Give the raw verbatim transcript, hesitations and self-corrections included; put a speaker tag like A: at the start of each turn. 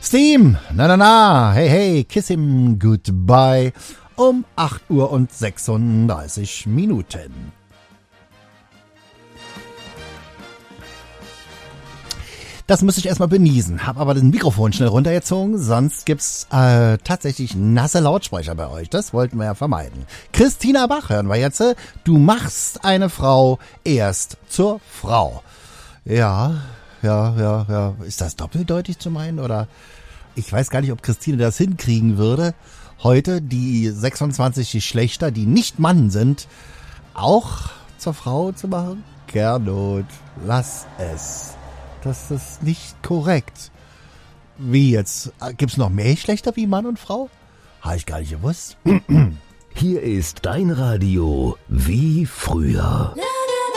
A: Steam, na na na, hey hey, kiss him goodbye, um acht Uhr und sechsunddreißig Minuten. Das müsste ich erstmal benießen, hab aber das Mikrofon schnell runtergezogen, sonst gibt's äh, tatsächlich nasse Lautsprecher bei euch, das wollten wir ja vermeiden. Christina Bach hören wir jetzt, du machst eine Frau erst zur Frau. Ja, ja, ja, ja, ist das doppeldeutig zu meinen oder... Ich weiß gar nicht, ob Christine das hinkriegen würde, heute die sechsundzwanzig Geschlechter, die nicht Mann sind, auch zur Frau zu machen. Gernot, lass es. Das ist nicht korrekt. Wie jetzt? Gibt's noch mehr Geschlechter wie Mann und Frau? Habe ich gar nicht gewusst.
B: Hier ist dein Radio wie früher.